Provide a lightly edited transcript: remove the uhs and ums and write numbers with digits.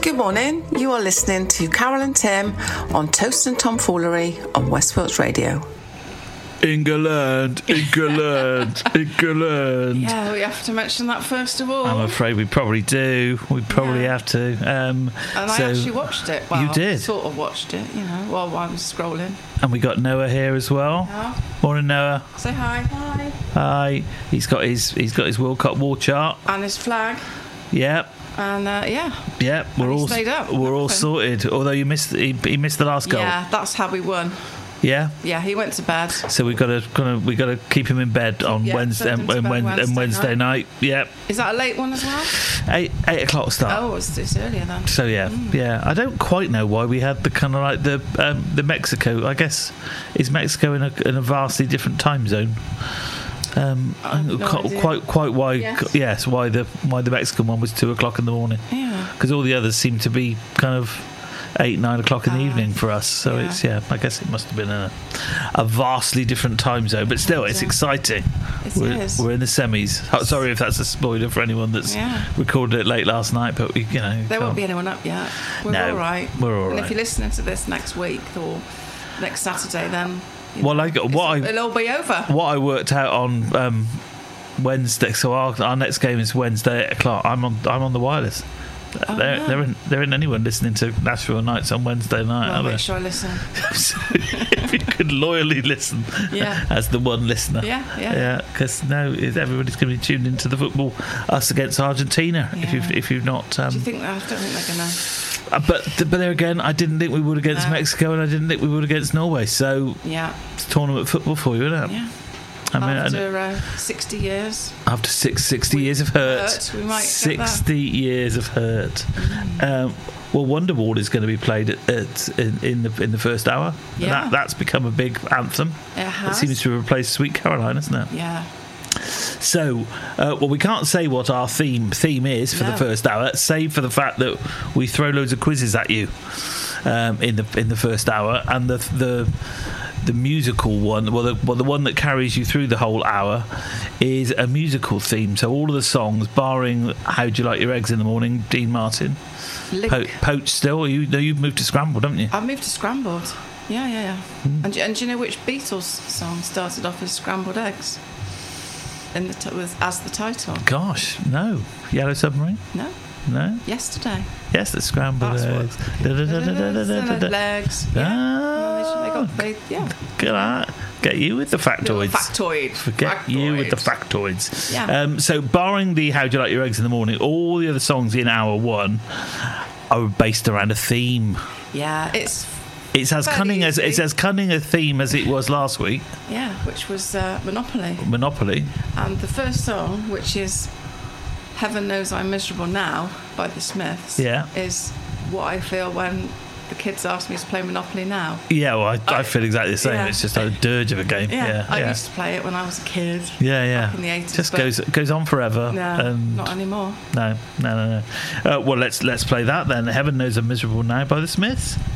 Good morning. You are listening to Carol and Tim on Toast and Tomfoolery on West Wilts Radio. England. Yeah, we have to mention that first of all. I'm afraid we probably do. We probably have to. And I actually watched it. Well, you did? Sort of watched it, while I was scrolling. And we got Noah here as well. Yeah. Morning, Noah. Say hi. Hi. Hi. He's got his World Cup war chart. And his flag. Yep. And Yep. stayed up. We're all sorted. Although he missed the last goal. Yeah, that's how we won. Yeah. Yeah, he went to bed. So we got to keep him in bed on Wednesday night. Yep. Is that a late one as well? 8 o'clock start. Oh, it's earlier then. So yeah. I don't quite know why we had the kind of like the Mexico. I guess is Mexico in a vastly different time zone. Quite why? Yes, why the Mexican one was 2 o'clock in the morning. Yeah. Because all the others seem to be kind of 8-9 o'clock in the evening for us. So it's I guess it must have been a vastly different time zone, but still it's exciting. We're in the semis. Sorry if that's a spoiler for anyone that's recorded it late last night, but there won't be anyone up yet. We're all right. And if you're listening to this next week or next Saturday, then it'll all be over. What I worked out on Wednesday, so our next game is Wednesday 8 o'clock. I'm on the wireless. There isn't anyone listening to Nashville Nights on Wednesday night. Well, make sure I listen. If you could loyally listen, as the one listener, because everybody's going to be tuned into the football, us against Argentina. If you've not, do you think that? I don't think they're going to. But there again, I didn't think we would against Mexico, and I didn't think we would against Norway. So it's tournament football for you, isn't it? Yeah. After 60 years. After 60 years of hurt. We might 60 years of hurt. Wonderwall is going to be played in the first hour. Yeah. And that's become a big anthem. It has. It seems to have replaced Sweet Caroline, hasn't it? Yeah. So, we can't say what our theme is for the first hour, save for the fact that we throw loads of quizzes at you in the first hour, and the musical one, the one that carries you through the whole hour, is a musical theme. So all of the songs, barring "How'd You Like Your Eggs in the Morning," Dean Martin, Poach still. You've moved to Scrambled, haven't you? I've moved to Scrambled. Yeah. And do you know which Beatles song started off as Scrambled Eggs? As the title. Gosh, no. Yellow Submarine? No? Yesterday. Yes, the Scrambled Eggs. Legs. Get you with the factoids. Forget you with the factoids. Yeah. So, barring the "How Do You Like Your Eggs in the Morning," all the other songs in hour one are based around a theme. Yeah, it's as cunning a theme as it was last week. Yeah, which was Monopoly. And the first song, which is "Heaven Knows I'm Miserable Now" by the Smiths, is what I feel when the kids ask me to play Monopoly now. Yeah, well, I feel exactly the same. It's just a dirge of a game. I used to play it when I was a kid. Back in the 80s. Just goes on forever. No, not anymore. No. Well, let's play that then. "Heaven Knows I'm Miserable Now" by the Smiths.